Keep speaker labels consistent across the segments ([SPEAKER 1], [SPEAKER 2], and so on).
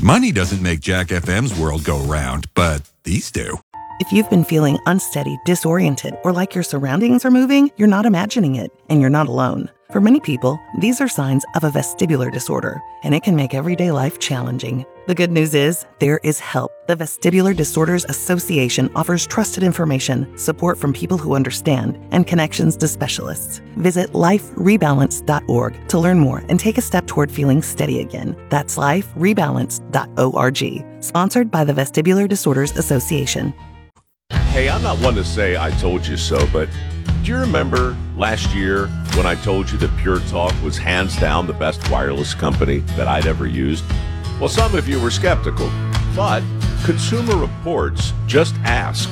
[SPEAKER 1] Money doesn't make Jack FM's world go round, but these do.
[SPEAKER 2] If you've been feeling unsteady, disoriented, or like your surroundings are moving, you're not imagining it, and you're not alone. For many people, these are signs of a vestibular disorder, and it can make everyday life challenging. The good news is, there is help. The Vestibular Disorders Association offers trusted information, support from people who understand, and connections to specialists. Visit liferebalance.org to learn more and take a step toward feeling steady again. That's liferebalance.org. Sponsored by the Vestibular Disorders Association.
[SPEAKER 3] Hey, I'm not one to say I told you so, but do you remember last year when I told you that Pure Talk was hands down the best wireless company that I'd ever used? Well, some of you were skeptical, but Consumer Reports just asked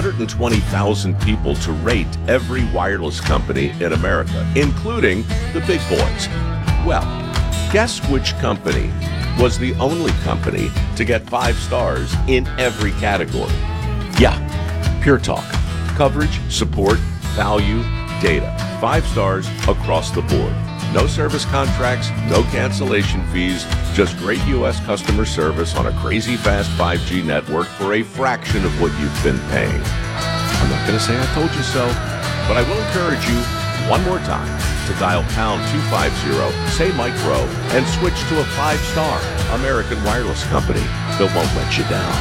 [SPEAKER 3] 120,000 people to rate every wireless company in America, including the big boys. Well, guess which company was the only company to get 5 stars in every category? Yeah, Pure Talk. Coverage, support, value, data. 5 stars across the board. No service contracts, no cancellation fees, just great U.S. customer service on a crazy fast 5G network for a fraction of what you've been paying. I'm not going to say I told you so, but I will encourage you one more time to dial pound 250, say Mike Rowe, and switch to a 5-star American wireless company that won't let you down.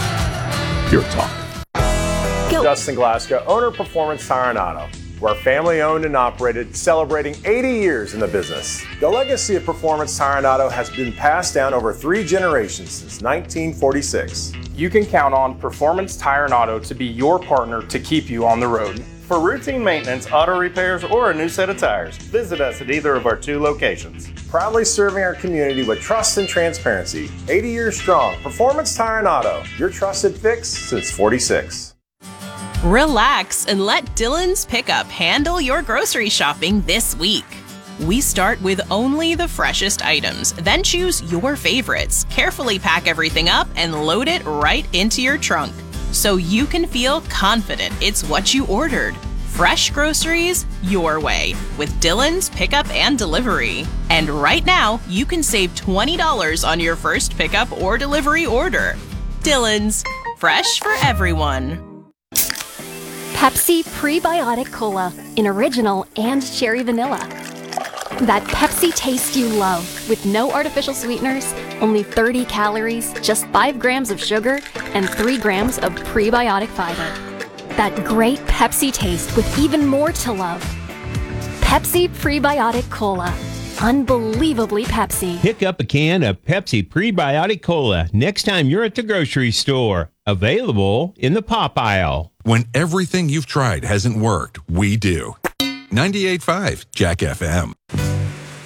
[SPEAKER 3] Pure Talk.
[SPEAKER 4] Justin Glasgow, owner of Performance Tire and Auto. We're family owned and operated, celebrating 80 years in the business. The legacy of Performance Tire and Auto has been passed down over 3 generations since 1946.
[SPEAKER 5] You can count on Performance Tire and Auto to be your partner to keep you on the road. For routine maintenance, auto repairs, or a new set of tires, visit us at either of our 2 locations.
[SPEAKER 4] Proudly serving our community with trust and transparency. 80 years strong, Performance Tire and Auto, your trusted fix since 46.
[SPEAKER 6] Relax and let Dylan's Pickup handle your grocery shopping this week. We start with only the freshest items, then choose your favorites, carefully pack everything up, and load it right into your trunk, so you can feel confident it's what you ordered. Fresh groceries your way with Dylan's Pickup and Delivery. And right now, you can save $20 on your first pickup or delivery order. Dylan's, fresh for everyone.
[SPEAKER 7] Pepsi Prebiotic Cola in original and cherry vanilla. That Pepsi taste you love with no artificial sweeteners, only 30 calories, just 5 grams of sugar, and 3 grams of prebiotic fiber. That great Pepsi taste with even more to love. Pepsi Prebiotic Cola. Unbelievably Pepsi.
[SPEAKER 8] Pick up a can of Pepsi Prebiotic Cola next time you're at the grocery store. Available in the pop aisle.
[SPEAKER 1] When everything you've tried hasn't worked, we do. 98.5 Jack FM.